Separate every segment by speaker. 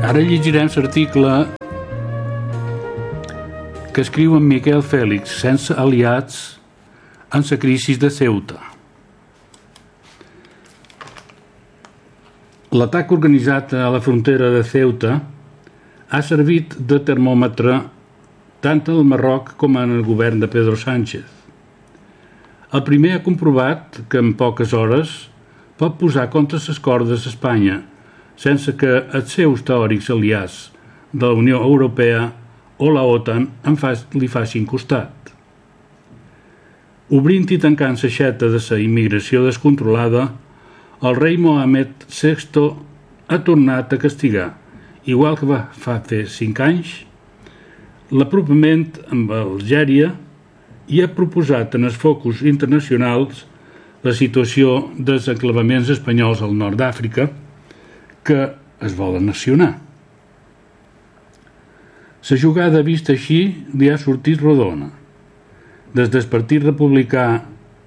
Speaker 1: Ara llegirem l'article que escriu en Miquel Fèlix, sense aliats, en la crisi de Ceuta. L'atac organitzat a la frontera de Ceuta ha servit de termòmetre tant al Marroc com en el govern de Pedro Sánchez. El primer ha comprovat que en poques hores pot posar contra les cordes Espanya sense que els seus teòrics aliats de la Unió Europea o la OTAN li facin costat. Obrint i tancant l'aixeta de la immigració descontrolada, el rei Mohamed VI ha tornat a castigar, igual que va fa 5 anys, l'apropament amb Algèria i ha proposat en els focus internacionals la situació dels enclavaments espanyols al nord d'Àfrica que es volen nacionar. La jugada vista així li ha sortit rodona. Des del Partit Republicà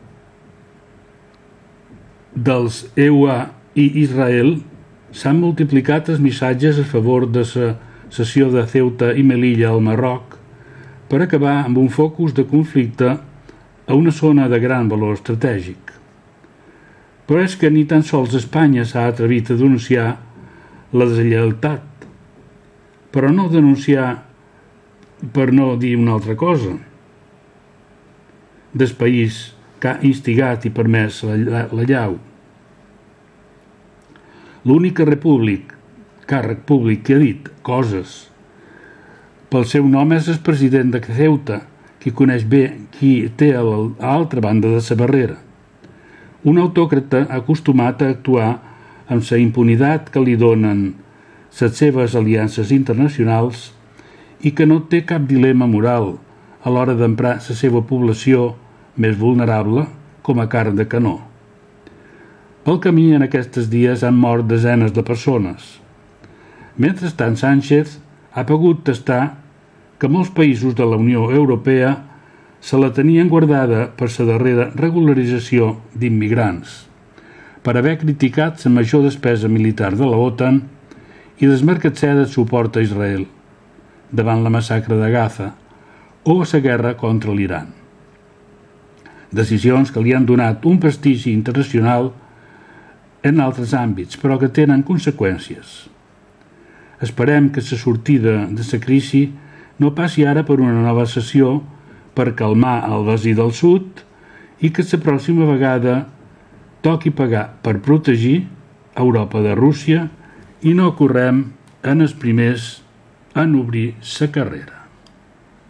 Speaker 1: dels EUA i Israel s'han multiplicat els missatges a favor de la cessió de Ceuta i Melilla al Marroc per acabar amb un focus de conflicte a una zona de gran valor estratègic. Però és que ni tan sols Espanya s'ha atrevit a denunciar la deslleialtat, però no denunciar per no dir una altra cosa, del país que ha instigat i permès la llau. L'únic càrrec públic que ha dit coses pel seu nom és el president de Ceuta, qui coneix bé qui té a l'altra banda de la barrera. Un autòcrata acostumat a actuar amb la impunitat que li donen les seves aliances internacionals i que no té cap dilema moral a l'hora d'emprar la seva població més vulnerable com a carn de canó. Pel camí en aquests dies han mort desenes de persones. Mentrestant, Sánchez ha pogut tastar que molts països de la Unió Europea se la tenien guardada per la darrera regularització d'immigrants, per haver criticat la major despesa militar de la OTAN i desmarcar-se de suport a Israel davant la massacre de Gaza o a la guerra contra l'Iran. Decisions que li han donat un prestigi internacional en altres àmbits, però que tenen conseqüències. Esperem que la sortida de la crisi no passi ara per una nova sessió per calmar el vessí del sud i que la pròxima vegada toqui pagar per protegir Europa de Rússia i no correm en els primers en obrir la carrera.